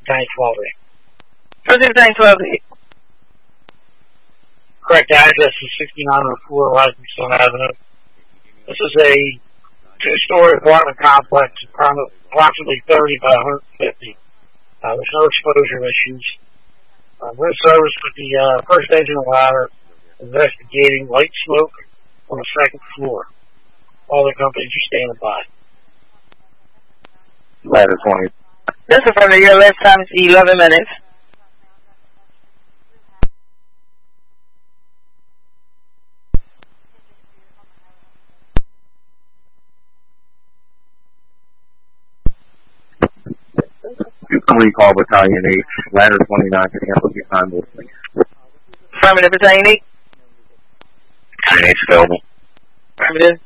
Battalion 12A. Battalion 12A. Correct address is 6904 Wisconsin Avenue. This is a two-story apartment complex, approximately 30 by 150. There's no exposure issues. We're in service with the first agent ladder investigating light smoke on the second floor. All the companies are standing by. Ladder 20. This is from your last time is 11 minutes. Recall Battalion H, ladder 29 to handle your time listening. Affirmative, Battalion 8. Battalion H available. Affirmative.